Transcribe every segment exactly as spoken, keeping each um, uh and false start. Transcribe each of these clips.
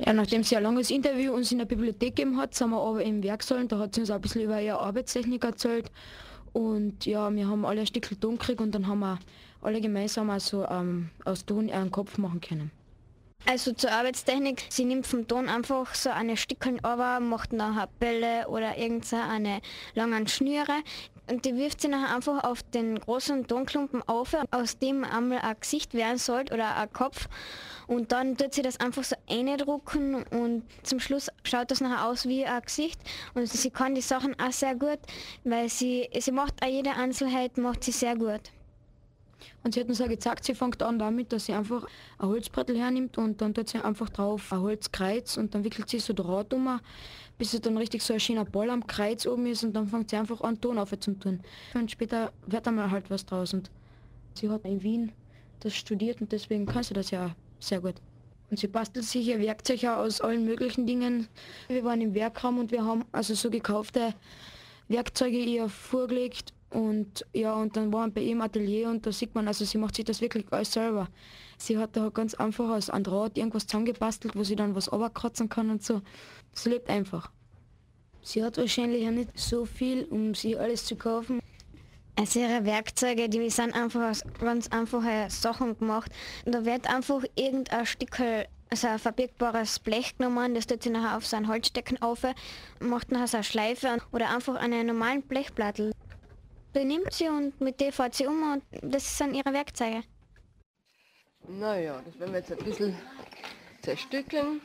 Ja, nachdem sie ein langes Interview uns in der Bibliothek gegeben hat, sind wir aber im Werksaal und da hat sie uns auch ein bisschen über ihre Arbeitstechnik erzählt. Und ja, wir haben alle ein Stückchen Ton gekriegt und dann haben wir alle gemeinsam also ähm, aus Ton einen Kopf machen können. Also zur Arbeitstechnik, sie nimmt vom Ton einfach so eine Stückchen runter, macht nachher Bälle oder irgendeine langen Schnüre und die wirft sie nachher einfach auf den großen Tonklumpen auf, aus dem einmal ein Gesicht werden soll oder ein Kopf und dann tut sie das einfach so reindrucken und zum Schluss schaut das nachher aus wie ein Gesicht und sie kann die Sachen auch sehr gut, weil sie, sie macht auch jede Einzelheit, macht sie sehr gut. Und sie hat uns auch gezeigt, sie fängt an damit, dass sie einfach ein Holzbrettel hernimmt und dann tut sie einfach drauf ein Holzkreuz und dann wickelt sie so Draht um, bis es dann richtig so ein schöner Ball am Kreuz oben ist und dann fängt sie einfach an, Ton auf zu tun. Und später wird einmal halt was draus und sie hat in Wien das studiert und deswegen kann sie das ja sehr gut. Und sie bastelt sich ihr Werkzeug auch aus allen möglichen Dingen. Wir waren im Werkraum und wir haben also so gekaufte Werkzeuge ihr vorgelegt. Und ja, und dann waren wir bei ihrem Atelier und da sieht man, also sie macht sich das wirklich alles selber. Sie hat da ganz einfach aus einem Draht irgendwas zusammengebastelt, wo sie dann was runterkratzen kann und so. Sie lebt einfach. Sie hat wahrscheinlich ja nicht so viel, um sich alles zu kaufen. Also ihre Werkzeuge, die sind einfach aus ganz einfachen Sachen gemacht. Da wird einfach irgendein Stück, also ein verbirgbares Blech genommen, das tut sie nachher auf so einen Holzstecken auf, macht nachher so eine Schleife oder einfach einen normalen Blechplattel. Die nimmt sie und mit der fährt sie um und das sind ihre Werkzeuge. Naja, das werden wir jetzt ein bisschen zerstückeln.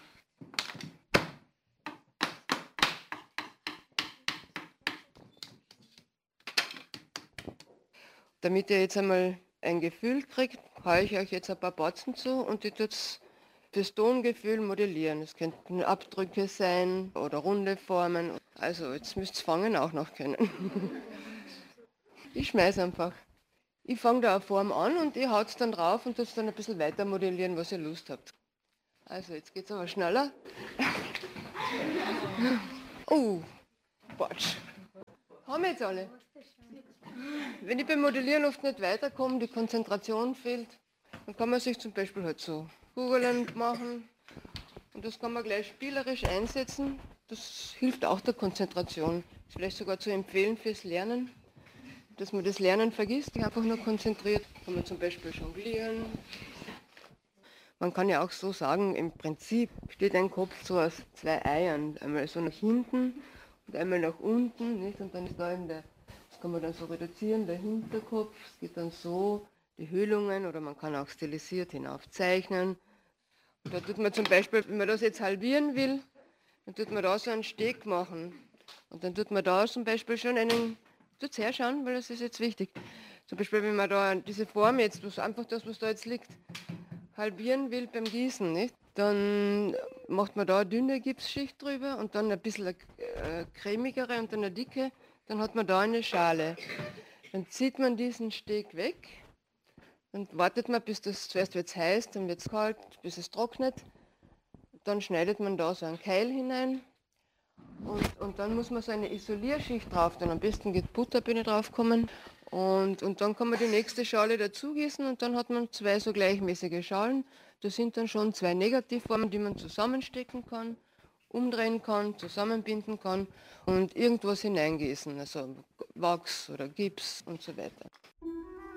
Damit ihr jetzt einmal ein Gefühl kriegt, haue ich euch jetzt ein paar Batzen zu und die tut's fürs Tongefühl modellieren. Es könnten Abdrücke sein oder runde Formen. Also jetzt müsst ihr fangen auch noch können. Ich schmeiß einfach. Ich fange da eine Form an und ihr haut es dann drauf und das dann ein bisschen weiter modellieren, was ihr Lust habt. Also jetzt geht es aber schneller. Oh, Quatsch. Haben wir jetzt alle? Wenn ich beim Modellieren oft nicht weiterkomme, die Konzentration fehlt, dann kann man sich zum Beispiel halt so Kugeln machen und das kann man gleich spielerisch einsetzen. Das hilft auch der Konzentration. Ist vielleicht sogar zu empfehlen fürs Lernen, dass man das Lernen vergisst, sich einfach nur konzentriert. Kann man zum Beispiel jonglieren. Man kann ja auch so sagen, im Prinzip besteht ein Kopf so aus zwei Eiern. Einmal so nach hinten und einmal nach unten. Nicht? Und dann ist da eben der, das kann man dann so reduzieren, der Hinterkopf. Es geht dann so, die Höhlungen oder man kann auch stilisiert hinaufzeichnen. Und da tut man zum Beispiel, wenn man das jetzt halbieren will, dann tut man da so einen Steg machen. Und dann tut man da zum Beispiel schon einen, tut's herschauen, weil das ist jetzt wichtig. Zum Beispiel, wenn man da diese Form jetzt, das einfach das, was da jetzt liegt, halbieren will beim Gießen, nicht? Dann macht man da eine dünne Gipsschicht drüber und dann ein bisschen eine cremigere und dann eine dicke, dann hat man da eine Schale. Dann zieht man diesen Steg weg, dann wartet man, bis das zuerst wird's heiß, dann wird es kalt, bis es trocknet. Dann schneidet man da so einen Keil hinein und, und dann muss man so eine Isolierschicht drauf tun. Am besten geht Butterbühne draufkommen. Und, und dann kann man die nächste Schale dazu gießen und dann hat man zwei so gleichmäßige Schalen. Das sind dann schon zwei Negativformen, die man zusammenstecken kann, umdrehen kann, zusammenbinden kann und irgendwas hineingießen, also Wachs oder Gips und so weiter.